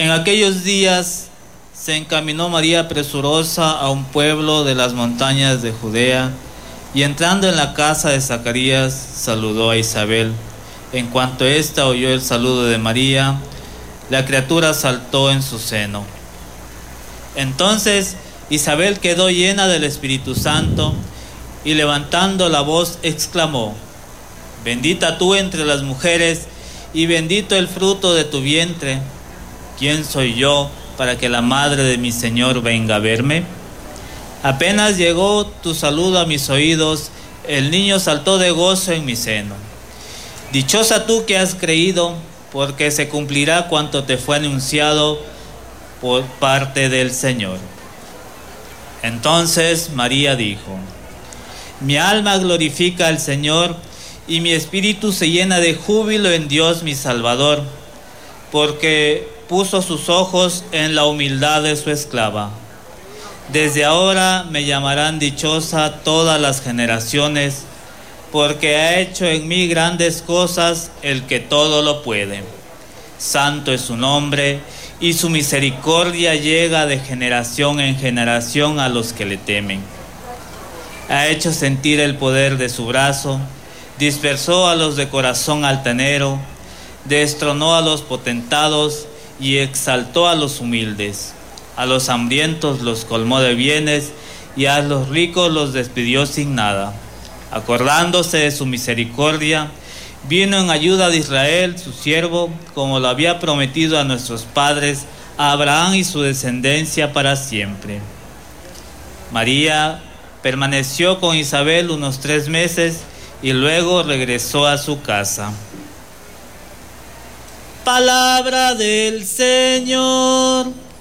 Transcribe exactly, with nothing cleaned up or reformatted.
En aquellos días se encaminó María presurosa a un pueblo de las montañas de Judea, y entrando en la casa de Zacarías, saludó a Isabel. En cuanto ésta oyó el saludo de María, la criatura saltó en su seno. Entonces Isabel quedó llena del Espíritu Santo, y levantando la voz exclamó: Bendita tú entre las mujeres, y bendito el fruto de tu vientre. ¿Quién soy yo para que la madre de mi Señor venga a verme? Apenas llegó tu saludo a mis oídos, el niño saltó de gozo en mi seno. Dichosa tú que has creído, porque se cumplirá cuanto te fue anunciado por parte del Señor. Entonces María dijo: Mi alma glorifica al Señor, y mi espíritu se llena de júbilo en Dios mi Salvador, porque puso sus ojos en la humildad de su esclava. Desde ahora me llamarán dichosa todas las generaciones, porque ha hecho en mí grandes cosas el que todo lo puede. Santo es su nombre, y su misericordia llega de generación en generación a los que le temen. Ha hecho sentir el poder de su brazo, dispersó a los de corazón altanero, destronó a los potentados y exaltó a los humildes. A los hambrientos los colmó de bienes, y a los ricos los despidió sin nada. Acordándose de su misericordia, vino en ayuda de Israel, su siervo, como lo había prometido a nuestros padres, a Abraham y su descendencia para siempre. María permaneció con Isabel unos tres meses y luego regresó a su casa. Palabra del Señor.